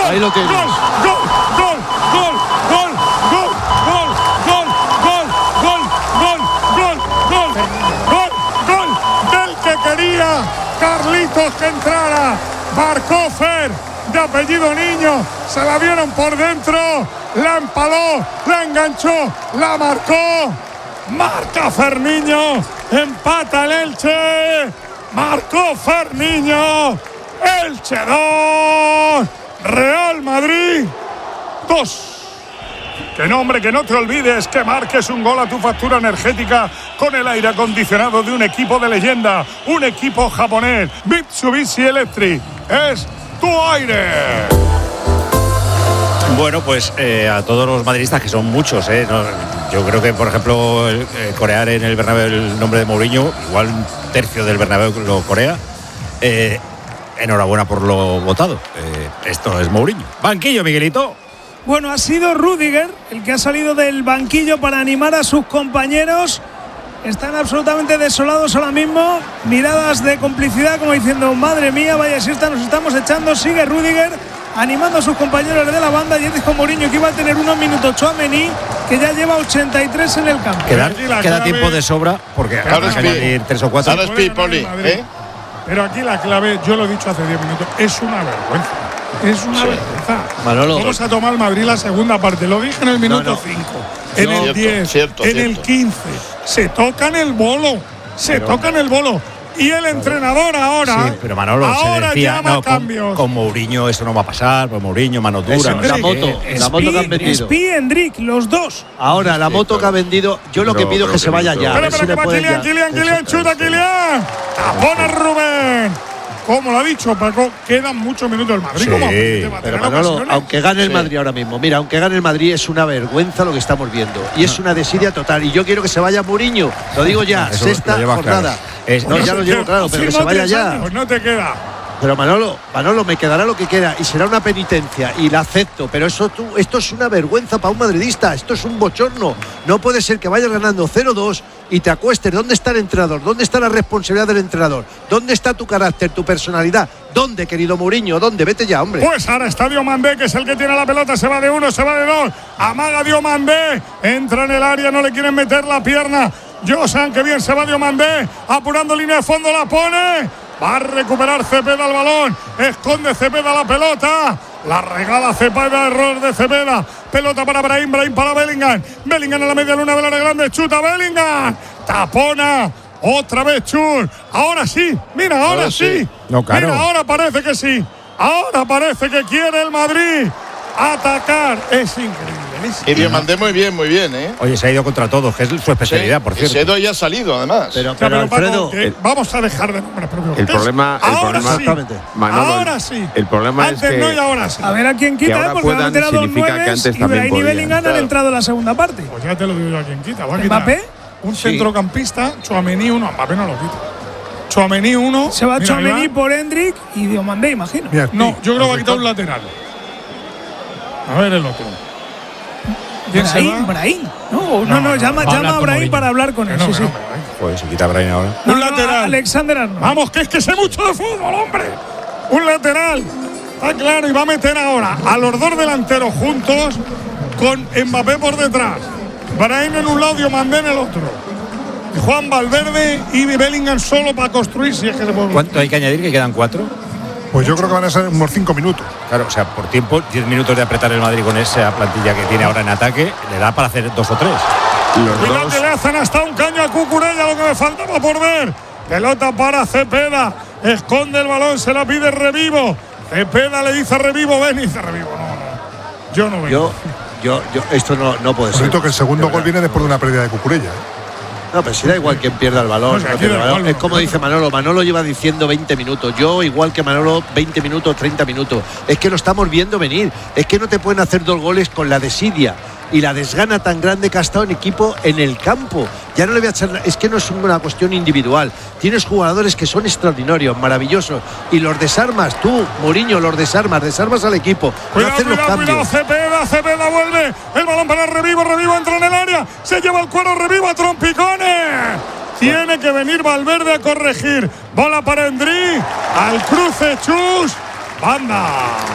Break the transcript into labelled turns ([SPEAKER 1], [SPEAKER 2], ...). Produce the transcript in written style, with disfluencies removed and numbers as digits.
[SPEAKER 1] Ahí lo tienes.
[SPEAKER 2] Gol, gol, gol, gol, gol, gol, gol, gol, gol, gol, gol, gol, gol, gol, del que quería Carlitos que entrara. Marcó Fer, de apellido Niño, se la vieron por dentro, la empaló, la enganchó, la marcó. Marca Ferniño, empata el Elche. Marcó Ferniño, Elche 2, Real Madrid 2. Que nombre, que no te olvides que marques un gol a tu factura energética con el aire acondicionado de un equipo de leyenda, un equipo japonés, Mitsubishi Electric. Es tu aire.
[SPEAKER 3] Bueno, pues a todos los madridistas, que son muchos, no, yo creo que, por ejemplo, corear en el Bernabéu el nombre de Mourinho, igual un tercio del Bernabéu lo corea. Enhorabuena por lo votado. Esto es Mourinho. Banquillo, Miguelito.
[SPEAKER 4] Bueno, ha sido Rüdiger el que ha salido del banquillo para animar a sus compañeros. Están absolutamente desolados ahora mismo. Miradas de complicidad como diciendo, madre mía, vaya siesta nos estamos echando. Sigue Rüdiger animando a sus compañeros de la banda. Y dijo Mourinho que iba a tener unos minutos Tchouaméni, que ya lleva 83 en el campo.
[SPEAKER 3] Queda tiempo de sobra porque
[SPEAKER 5] ahora
[SPEAKER 3] van a añadir 3 o 4.
[SPEAKER 2] Pero aquí la clave, yo lo he dicho hace 10 minutos, es una vergüenza. Es una vergüenza.
[SPEAKER 1] Manolo,
[SPEAKER 2] vamos a tomar Madrid la segunda parte. Lo dije en el minuto 5, en el 10, en el 15. Se tocan el bolo. Tocan el bolo. Y el entrenador ahora.
[SPEAKER 3] Sí, pero Manolo,
[SPEAKER 2] ahora
[SPEAKER 3] se decía,
[SPEAKER 2] llama cambios.
[SPEAKER 3] Con Mourinho eso no va a pasar. Pues Mourinho, mano dura.
[SPEAKER 1] La moto que han vendido.
[SPEAKER 4] Spi, Endrick, los dos.
[SPEAKER 1] Ahora, la moto que ha vendido, yo lo que pido es que se vaya ya.
[SPEAKER 2] Espera, que va Kylian, chuta Kylian. Tapona Rubén. Como lo ha dicho Paco, quedan muchos minutos del Madrid.
[SPEAKER 3] Sí,
[SPEAKER 1] pero Manolo, aunque gane el Madrid ahora mismo, mira, aunque gane el Madrid es una vergüenza lo que estamos viendo. Y es una desidia total. Y yo quiero que se vaya Mourinho. Lo digo ya, sexta jornada.
[SPEAKER 3] Claro.
[SPEAKER 1] Ya lo llevo claro, pero que se vaya ya.
[SPEAKER 2] Pues no te queda.
[SPEAKER 1] Pero Manolo, me quedará lo que queda y será una penitencia y la acepto, pero esto es una vergüenza para un madridista, esto es un bochorno. No puede ser que vayas ganando 0-2 y te acuestes. ¿Dónde está el entrenador? ¿Dónde está la responsabilidad del entrenador? ¿Dónde está tu carácter, tu personalidad? ¿Dónde, querido Mourinho? ¿Dónde? Vete ya, hombre.
[SPEAKER 2] Pues ahora está Diomandé, que es el que tiene la pelota, se va de uno, se va de dos. Amaga Diomandé, entra en el área, no le quieren meter la pierna. Josan, que bien se va Diomandé, apurando línea de fondo, la pone. Va a recuperar Cepeda el balón. Esconde Cepeda la pelota. La regala Cepeda, error de Cepeda. Pelota para Brahim para Bellingham. Bellingham en la media luna del área grande. Chuta Bellingham. Tapona. Otra vez Chul. Ahora sí. Mira, ahora sí.
[SPEAKER 3] No, claro.
[SPEAKER 2] Mira, ahora parece que sí. Ahora parece que quiere el Madrid atacar. Es increíble.
[SPEAKER 5] Y Diomandé muy bien,
[SPEAKER 3] Oye, se ha ido contra todos, que es su especialidad, por cierto.
[SPEAKER 5] Sedo ya ha salido, además.
[SPEAKER 1] Pero
[SPEAKER 2] Alfredo, vamos a dejar de nombres propios.
[SPEAKER 6] El problema,
[SPEAKER 2] exactamente.
[SPEAKER 6] Manolo,
[SPEAKER 2] ahora sí.
[SPEAKER 6] El problema
[SPEAKER 2] antes
[SPEAKER 6] es que
[SPEAKER 2] no y ahora sí.
[SPEAKER 4] A ver a quién quita, porque han entrado dos nueves y Brahim y Bellingham han entrado en la segunda parte.
[SPEAKER 2] Pues ya te lo digo yo a quién quita. Va a quitar
[SPEAKER 4] ¿Mbappé?
[SPEAKER 2] Un centrocampista, Tchouaméni 1. Mbappé no lo quita. Tchouaméni 1.
[SPEAKER 4] Se va Tchouaméni por Endrick y Diomandé, imagino.
[SPEAKER 2] No, yo creo que va a quitar un lateral. A ver el otro.
[SPEAKER 4] Brahim. No, llama a Brahim para hablar con él. Sí.
[SPEAKER 3] Pues se quita Brahim ahora.
[SPEAKER 2] Un lateral.
[SPEAKER 4] Alexander Arnold.
[SPEAKER 2] Vamos, que es que sé mucho de fútbol, hombre. Un lateral. Está claro, y va a meter ahora a los dos delanteros juntos con Mbappé por detrás. Brahim en un lado, Diomandé en el otro. Y Juan Valverde y Bellingham solo para construir, si es que se puede.
[SPEAKER 3] ¿Cuánto hay que añadir? ¿Que quedan 4?
[SPEAKER 7] Pues yo creo que van a ser unos 5 minutos.
[SPEAKER 3] Claro, o sea, por tiempo, 10 minutos de apretar el Madrid con esa plantilla que tiene ahora en ataque, le da para hacer 2 o 3.
[SPEAKER 2] Cuidado que le hacen hasta un caño a Cucurella, lo que me faltaba por ver. Pelota para Cepeda, esconde el balón, se la pide Revivo. Cepeda le dice a Revivo, ven, y dice Revivo, no. Yo no vengo.
[SPEAKER 1] Yo esto no puede ser.
[SPEAKER 7] Que el segundo gol viene después de una pérdida de Cucurella.
[SPEAKER 1] No, pero si da igual quien pierda el balón. Es como dice Manolo. Manolo lleva diciendo 20 minutos. Yo, igual que Manolo, 20 minutos, 30 minutos. Es que lo estamos viendo venir. Es que no te pueden hacer 2 goles con la desidia y la desgana tan grande que ha estado en equipo en el campo. Ya no le voy a echar. Es que no es una cuestión individual. Tienes jugadores que son extraordinarios, maravillosos. Y los desarmas, tú, Mourinho, los desarmas al equipo.
[SPEAKER 2] Cuidado, Cepeda vuelve. El balón para Revivo entra en el área. Se lleva el cuero Revivo a trompicones. Tiene que venir Valverde a corregir. Bola para Endrick. Al cruce Chus. Banda.